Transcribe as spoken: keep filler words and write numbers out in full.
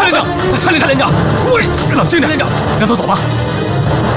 蔡连长，蔡连蔡连长，喂，冷静点，连长，让他走吧。